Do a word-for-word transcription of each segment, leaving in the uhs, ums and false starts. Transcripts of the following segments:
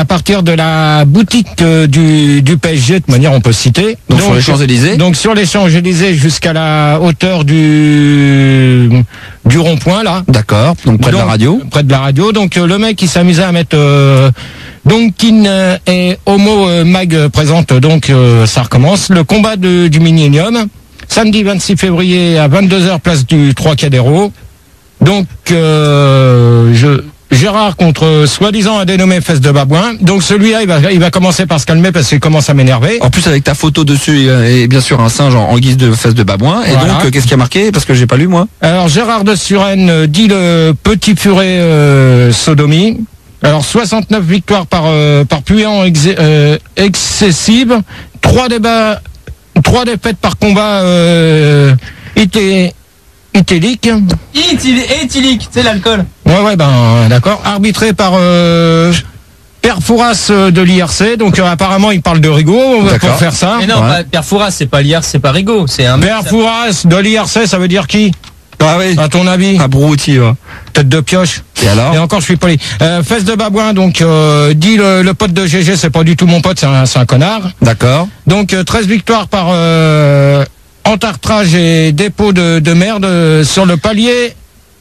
à partir de la boutique euh, du, du P S G, de manière on peut citer. Donc, donc sur les Champs-Élysées. Donc sur les Champs-Élysées jusqu'à la hauteur du du rond-point là. D'accord. Donc près donc, de la radio. Près de la radio. Donc euh, le mec il s'amusait à mettre euh, Donkin euh, et Homo euh, Mag présente. Donc euh, ça recommence. Le combat de, du Millennium. Samedi vingt-six février à vingt-deux heures place du Trocadéro. Donc euh, je Gérard contre soi-disant un dénommé Fesse de Babouin. Donc celui-là il va il va commencer par se calmer parce qu'il commence à m'énerver. En plus avec ta photo dessus et bien sûr un singe en, en guise de Fesse de Babouin. Et voilà. Donc euh, qu'est-ce qui a marqué parce que j'ai pas lu moi. Alors Gérard de Suresnes dit le petit furet euh, sodomie. Alors soixante-neuf victoires par euh, par puant ex, euh, excessive. Trois débats. Trois défaites par combat euh, ité, itélique. Éthylique, c'est l'alcool. Ouais, ouais, ben d'accord. Arbitré par euh, Père Fouras de l'I R C. Donc euh, apparemment, il parle de Rigaud pour faire ça. Mais non, ouais. pas, Père Fouras, c'est pas l'I R C, c'est pas Rigaud. C'est un Père Fouras de l'I R C, ça veut dire qui? Ah oui. À ton avis? Un brouti, ouais. Tête de pioche. Et alors? Et encore, je suis poli. Euh, Fesse de Babouin, donc, euh, dit le, le pote de G G, c'est pas du tout mon pote, c'est un, c'est un connard. D'accord. Donc, euh, treize victoires par euh, entartrage et dépôt de, de merde euh, sur le palier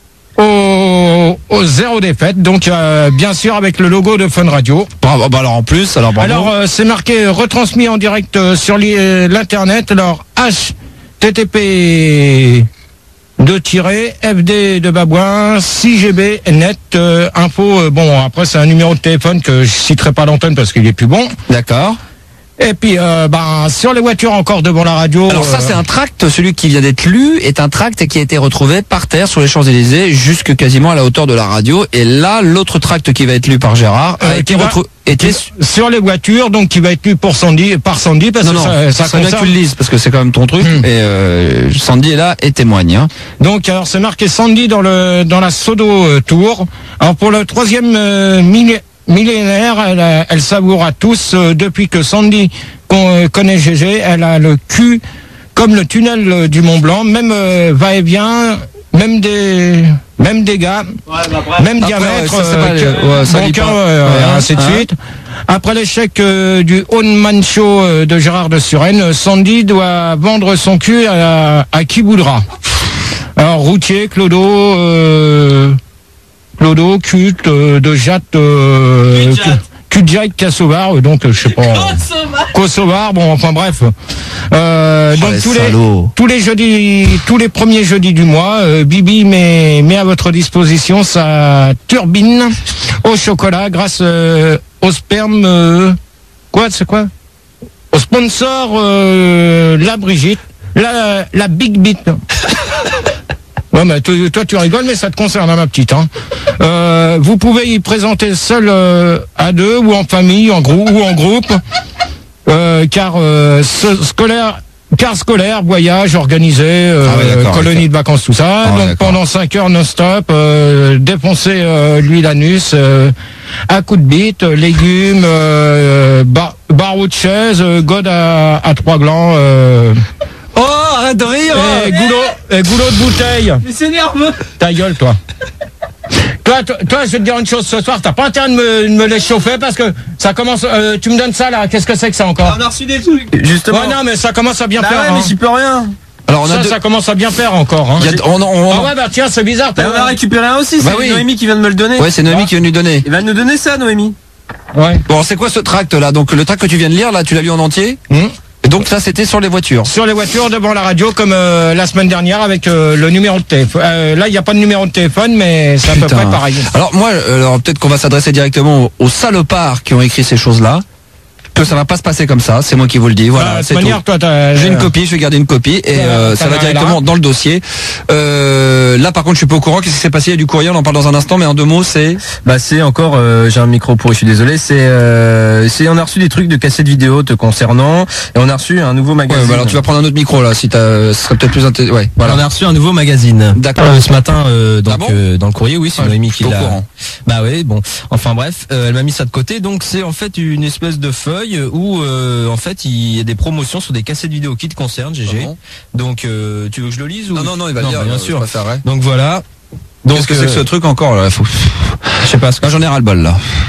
au, au zéro défaite. Donc, euh, bien sûr, avec le logo de Fun Radio. Bravo, bah alors en plus, alors bravo. Alors, euh, c'est marqué euh, retransmis en direct euh, sur l'internet. Alors, H T T P deux tiret F D de Babouin six G B net euh, info euh, bon après c'est un numéro de téléphone que je citerai pas l'antenne parce qu'il est plus bon. D'accord. Et puis euh, ben sur les voitures encore devant la radio. Alors ça euh... c'est un tract, celui qui vient d'être lu est un tract qui a été retrouvé par terre sur les Champs-Élysées jusque quasiment à la hauteur de la radio. Et là l'autre tract qui va être lu par Gérard a euh, été retrouvé était sur les voitures, donc qui va être lu pour Sandy, par Sandy parce non, que non, ça, ça, ça concerne... bien que tu le lises parce que c'est quand même ton truc. Mmh. Et euh, Sandy est là et témoigne. Hein. Donc alors c'est marqué Sandy dans le dans la Sodo euh, Tour. Alors pour le troisième euh, milli... millénaire, elle, elle savoure à tous euh, depuis que Sandy qu'on, euh, connaît G G, elle a le cul comme le tunnel euh, du Mont Blanc, même euh, va-et-vient, même des même dégâts, ouais, bah, même après, diamètre, ouais, ça, euh, que, ouais, ça bon cœur, euh, ouais, ainsi de hein. suite. Après l'échec euh, du One-Man Show euh, de Gérard de Suresnes, Sandy doit vendre son cul à, à qui voudra. Alors routier, clodo, euh, clodo, culte, euh, de jatte, euh, cul-de-jatte, Cassovar, donc je sais pas. Kosovar, bon enfin bref. Euh, oh, donc les tous salauds. les tous les jeudis, tous les premiers jeudis du mois, euh, Bibi met met à votre disposition sa turbine au chocolat grâce euh, au sperme. Euh, quoi, c'est quoi? Au sponsor euh, la Brigitte, la la Big Bit. Ouais, mais toi, toi tu rigoles, mais ça te concerne, hein, ma petite. Hein. Euh, vous pouvez y présenter seul euh, à deux ou en famille, en groupe ou en groupe, euh, car euh, scolaire, car scolaire, voyage organisé, euh, ah ouais, colonie de vacances, tout ça. Ah ouais, donc pendant cinq heures non-stop, euh, défoncer euh, lui l'anus euh, à coups de bite, légumes, euh, bar, barreau de chaise, euh, god à, à trois glands. Euh, Oh, arrête de rire! Et goulot, et goulot de bouteille! Mais c'est nerveux! Ta gueule, toi! Toi, toi, toi, je vais te dire une chose ce soir, t'as pas intérêt de me, de me les chauffer parce que ça commence. Euh, tu me donnes ça là, qu'est-ce que c'est que ça encore? On a reçu des trucs! Justement! Ouais, non, mais ça commence à bien bah faire. Ouais, hein. mais j'y peux rien! Alors on a ça, deux... ça commence à bien faire encore. Hein. A, on, on, ah ouais, bah tiens, c'est bizarre. Bah, on a récupéré un aussi, c'est bah oui. Noémie qui vient de me le donner. Ouais, c'est Noémie ouais. qui vient de lui donner. Il va nous donner ça, Noémie. Ouais. Bon, c'est quoi ce tract là? Donc le tract que tu viens de lire là, tu l'as lu en entier? Mmh. Et donc ça c'était sur les voitures. Sur les voitures devant la radio comme euh, la semaine dernière avec euh, le numéro de téléphone. Euh, là il n'y a pas de numéro de téléphone mais c'est à peu près pareil. Alors moi, alors peut-être qu'on va s'adresser directement aux, aux salopards qui ont écrit ces choses-là. Que ça va pas se passer comme ça, c'est moi qui vous le dis. Voilà, ah, c'est manière, tout. Toi, j'ai une copie, je vais garder une copie et euh, ça va directement là. dans le dossier. Euh, là, par contre, je suis pas au courant. Qu'est-ce qui s'est passé? Il y a du courrier, on en parle dans un instant, mais en deux mots, c'est. Bah, c'est encore. Euh, j'ai un micro pourri, je suis désolé. C'est, euh, c'est, on a reçu des trucs de cassettes vidéo te concernant et on a reçu un nouveau magazine. Ouais, bah alors tu vas prendre un autre micro là, si t'as, ce serait peut-être plus intéressant. Ouais. Voilà. On a reçu un nouveau magazine. D'accord. Euh, ce matin, euh, donc ah bon euh, dans le courrier, oui, c'est ouais, Noémie qui l'a. Courant. Bah oui, bon. Enfin bref, euh, elle m'a mis ça de côté. Donc c'est en fait une espèce de feuille où euh, en fait il y a des promotions sur des cassettes vidéo qui te concernent, G G. Ah bon. Donc euh, tu veux que je le lise ou Non non non, il va non, lire. Bah, bien euh, sûr. Préfère, ouais. Donc voilà. Donc qu'est-ce que euh, c'est que ce truc encore là? Faut... Je sais pas. Ce que j'en ai ras le bol là.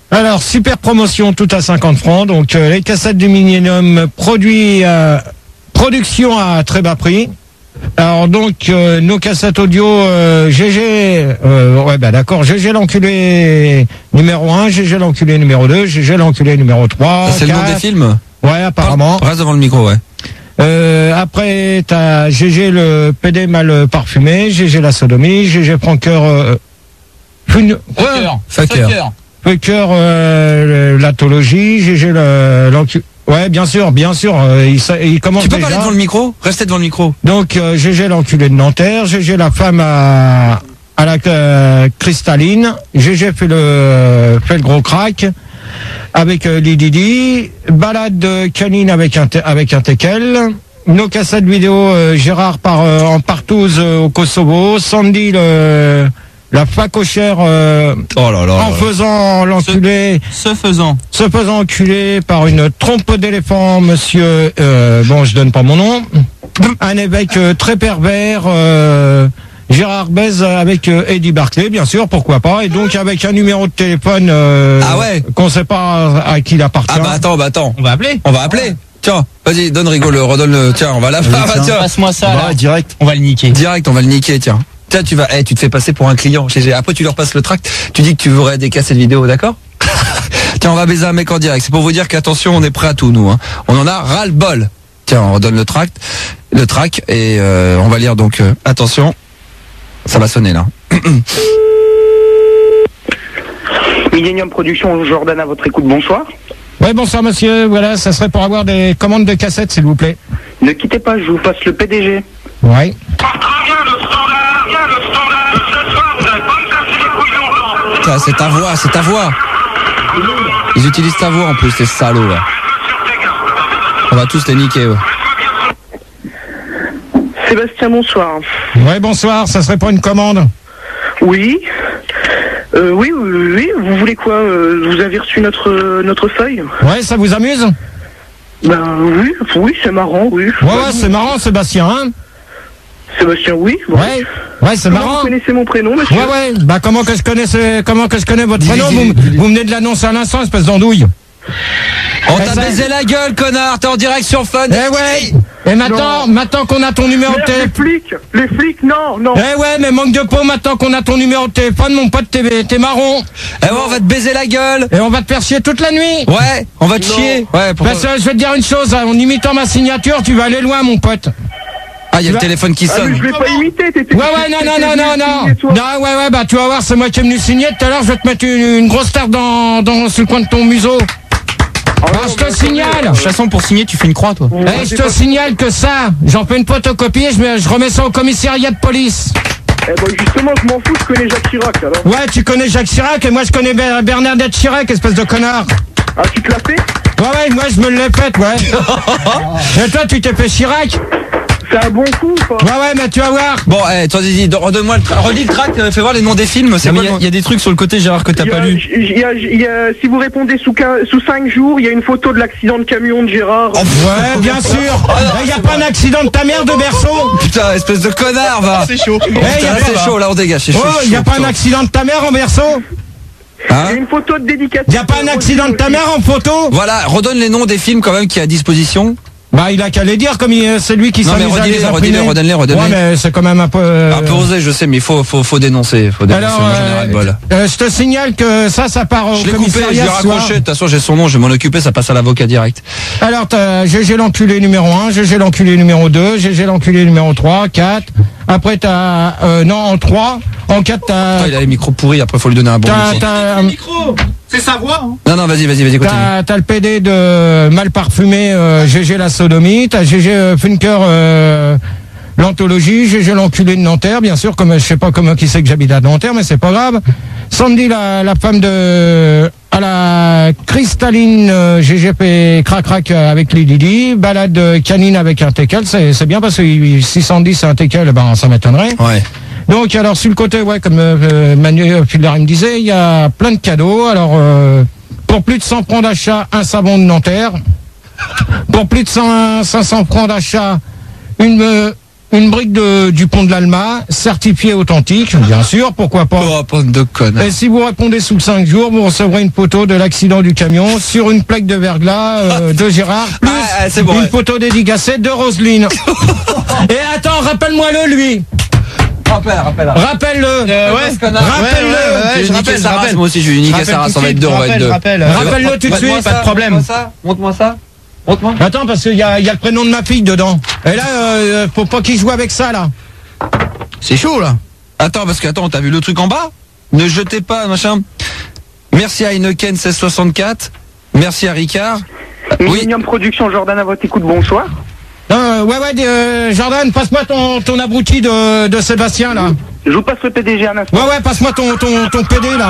Alors, super promotion, tout à cinquante francs. Donc, euh, les cassettes du Millennium, produits, euh, production à très bas prix. Alors, donc, euh, nos cassettes audio, euh, G G, euh, ouais, bah d'accord, G G l'enculé numéro un, G G l'enculé numéro deux, G G l'enculé numéro trois. C'est le nom des films? Ouais, apparemment. Reste devant le micro, ouais. Euh, après, t'as G G le P D mal parfumé, G G la sodomie, G G Pranker, euh, Fun... Fucker. Fucker. Fucker, euh, l'atologie, G G le, l'enculé. Ouais, bien sûr, bien sûr, euh, il, il commence Tu peux déjà. parler devant le micro? Restez devant le micro. Donc, euh, G G l'enculé de Nanterre, G G la femme à, à la euh, cristalline, G G fait le, fait le gros crack, avec euh, Lididi, balade euh, canine avec un, avec un teckel, nos cassettes vidéo, euh, Gérard par, euh, en partouze euh, au Kosovo, Sandy le, la facochère euh, Oh là là. en faisant l'enculé, Ce faisant. se faisant enculer par une trompe d'éléphant, monsieur, euh, bon, je donne pas mon nom, un évêque euh, très pervers, euh, Gérard baise avec euh, Eddie Barclay, bien sûr, pourquoi pas, et donc avec un numéro de téléphone euh, Ah ouais. qu'on sait pas à qui il appartient. Ah bah attends, bah attends. On va appeler. On va appeler. Tiens, vas-y, donne rigolo, redonne le. Tiens, on va l'appeler. Ah, bah, tiens. Passe-moi ça, là. Ouais, direct. On va le niquer. Direct, on va le niquer, tiens. Tiens, tu vas, eh, tu te fais passer pour un client. G G. Après, tu leur passes le tract. Tu dis que tu voudrais des cassettes vidéo, d'accord? Tiens, on va baiser un mec en direct. C'est pour vous dire qu'attention, on est prêt à tout, nous. Hein. On en a ras le bol. Tiens, on redonne le tract, le track, et euh, on va lire donc. Euh, attention, ça va sonner là. Millennium Production, Jordan à votre écoute, bonsoir. Ouais, bonsoir monsieur, voilà, ça serait pour avoir des commandes de cassettes, s'il vous plaît. Ne quittez pas, je vous passe le P D G. Ouais. Putain, c'est ta voix, c'est ta voix. Ils utilisent ta voix en plus, ces salauds là. On va tous les niquer, ouais. Sébastien, bonsoir. Ouais, bonsoir, ça serait pour une commande. Oui euh, oui, oui, oui, vous voulez quoi euh, Vous avez reçu notre, notre feuille? Ouais, ça vous amuse? Ben oui, oui, c'est marrant, oui. Ouais, ouais, c'est marrant, Sébastien, hein? Sébastien, oui. bon. Ouais, ouais, c'est Comment marrant. vous connaissez mon prénom, monsieur? Ouais, ouais, bah comment que je connais ce, comment que je connais votre prénom? Vous, vous venez de l'annoncer à l'instant, espèce d'andouille. On Eh, t'a ça- baisé la gueule, connard. T'es en direct sur Fun. Eh ouais. Et maintenant, maintenant qu'on a ton numéro de Merde, les téléphone. flics Les flics, non, non. Eh ouais, mais manque de peau, maintenant qu'on a ton numéro de téléphone, mon pote, t'es, t'es marron. Eh ouais, on va te baiser la gueule. Et on va te faire chier toute la nuit. Ouais, on va te Non. chier. Ouais, pour... Parce que je vais te dire une chose, hein, en imitant ma signature, tu vas aller loin, mon pote. Ah, il y a le tu vas- téléphone qui Ah, mais sonne. je l'ai pas imité, t'étais... Ouais, ouais, non, non, non, non, non. toi. Non, ouais, ouais, bah, tu vas voir, c'est moi qui ai venu signer. Tout à l'heure, je vais te mettre une, une grosse tarte dans, dans, sur le coin de ton museau. Ah, Ah, non, je te mais signale. De toute façon, pour signer, tu fais une croix, toi. Vous Eh, rendez je pas- te signale que ça, j'en fais une photocopie et je, mets- je remets ça au commissariat de police. Eh ben justement, je m'en fous, je connais Jacques Chirac, alors. Ouais, tu connais Jacques Chirac et moi je connais Ber- Bernadette Chirac, espèce de connard. Ah, tu te l'as fait? Ouais, ouais, moi je me l'ai faite, ouais. Et toi, tu t'es fait Chirac? C'est un bon coup, quoi. Ouais, ouais, mais tu vas voir. Bon, eh, toi, dis, redonne-moi le tra- redis le track, euh, fais voir les noms des films. C'est Non, mais quoi il y, le a- il y a des trucs sur le côté, Gérard, que t'as Il y a- pas lu. il y a- il y a- si vous répondez sous, quinze sous cinq jours, il y a une photo de l'accident de camion de Gérard. Oh, Ouais, bien sûr. Il y a pas un accident de ta mère de berceau? Putain, espèce de connard, va. C'est chaud. Eh, y Putain, a c'est pas- chaud, là, on dégage, c'est chaud. Oh, il y a chaud, pas un chaud. accident de ta mère en berceau? Il y Hein a une photo de dédicace. Il y a pas un accident de ta mère en photo? Voilà, redonne les noms des films quand même qui est à disposition. Bah, il a qu'à les dire comme il- c'est lui qui Non, mais s'amuse à redis-les, les imprimer. redis-les, redonne-les, redonne-les. Ouais, mais c'est quand même un peu... euh, Un peu osé, je sais, mais il faut, faut, faut dénoncer. Faut dénoncer. Alors, Moi, j'en ai euh, ras le bol. euh, je te signale que ça, ça part au Je l'ai coupé, je commissariat l'ai ce soir. raccroché. De toute façon, j'ai son nom, je vais m'en occuper, ça passe à l'avocat direct. Alors, t'as G G l'enculé numéro un, G G l'enculé numéro deux, G G l'enculé numéro trois, quatre. Après, t'as... Euh, non, en trois. En quatre, t'as... Putain, il a les micros pourris, après, faut lui donner un bon T'as, micro. t'as, Micro. C'est sa voix. Hein. Non, non, vas-y, vas-y, vas-y, continue. t'as, t'as le P D de mal parfumé euh, G G la sodomie, t'as G G euh, Funker euh, l'anthologie, G G l'enculé de Nanterre, bien sûr, comme je sais pas comment qui c'est que j'habite à Nanterre, mais c'est pas grave. Sandy, la, la femme de à la cristalline euh, G G P crac crac euh, avec les Didi, balade euh, canine avec un teckel, c'est, c'est bien parce que il- si Sandy c'est un teckel, ben ça m'étonnerait. Ouais. Donc alors sur le côté, ouais, comme euh, Manuel Fulder me disait, il y a plein de cadeaux. Alors euh, pour plus de cent francs d'achat, un savon de Nanterre. Pour plus de cent, cinq cents francs d'achat, une euh, une brique de, du pont de l'Alma, certifiée authentique, bien sûr, pourquoi pas. Oh, bande de connes. Et si vous répondez sous cinq jours, vous recevrez une photo de l'accident du camion sur une plaque de verglas euh, de Gérard, plus Ah, ah, c'est bon, une ouais. photo dédicacée de Roselyne. Et attends, rappelle-moi-le, lui. Rappelle, rappelle. Rappelle-le. Euh, ouais. Rappelle-le. Ouais, ouais, ouais, Tu je veux rappelle, niquer je sa race, rappelle. moi aussi je vais niquer sa race, on va être deux, on va être deux. Rappelle, Rappelle-le tout de Montre-moi suite. ça, pas de problème. Montre-moi ça, montre-moi ça. Montre-moi. Attends, parce qu'il y a, il y a le prénom de ma fille dedans. Et là, euh, faut pas qu'il joue avec ça, là. C'est chaud là. Attends, parce que attends, t'as vu le truc en bas? Ne jetez pas, machin. Merci à Heineken seize soixante-quatre. Merci à Ricard. Oui. Millennium Production, Jordan à votre écoute, bonsoir. Euh, ouais, ouais, euh, Jordan, passe-moi ton, ton abruti de, de Sébastien, là. Je vous passe le P D G un instant. Ouais, ouais, passe-moi ton, ton, ton P D, là.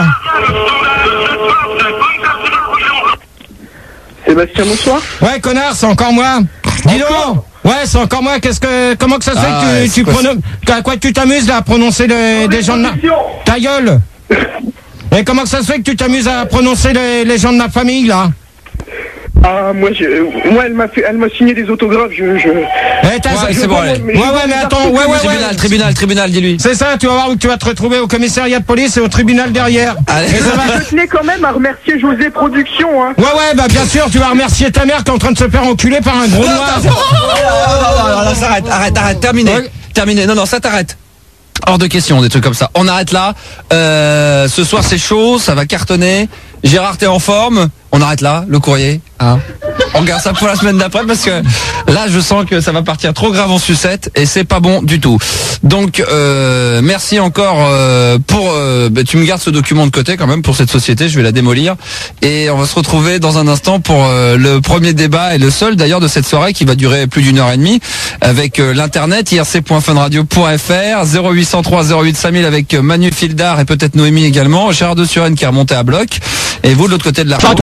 Sébastien, bonsoir. Ouais, connard, c'est encore moi. Dis donc. Ouais, c'est encore moi. Qu'est-ce que, comment que ça se fait Ah, que ouais, tu, c'est tu quoi prononces, à quoi tu t'amuses là à prononcer les, les gens de ma, ta gueule. Et comment que ça se fait que tu t'amuses à prononcer les, les gens de ma famille là? Ah, moi, je, moi elle m'a fait, elle m'a signé des autographes, je, je... Eh, t'as- Ouais, je- c'est bon, allez. Ouais, ouais, mais attends, ouais, ouais, ouais. Tribunal, tribunal, tribunal, dis-lui. C'est ça, tu vas voir où tu vas te retrouver au commissariat de police et au tribunal derrière. Allez. Et ça va- Je tenais quand même à remercier José Productions, hein. Ouais, ouais, bah bien sûr, tu vas remercier ta mère qui est en train de se faire enculer par un gros noir. Non, non, non, ça arrête, arrête, arrête, terminé. Ouais. Terminé. Non, non, ça t'arrête. Hors de question, des trucs comme ça. On arrête là. Euh, ce soir c'est chaud, ça va cartonner. Gérard, t'es en forme. On arrête là, le courrier. Hein. On garde ça pour la semaine d'après parce que là je sens que ça va partir trop grave en sucette et c'est pas bon du tout. Donc euh, merci encore euh, pour euh, bah, tu me gardes ce document de côté quand même pour cette société, je vais la démolir et on va se retrouver dans un instant pour euh, le premier débat et le seul d'ailleurs de cette soirée qui va durer plus d'une heure et demie avec euh, l'internet i r c point fun radio point f r zéro huit cent trois zéro huit cinq mille avec Manu Fildar et peut-être Noémie également, Gérard de Suren qui est remonté à bloc et vous de l'autre côté de la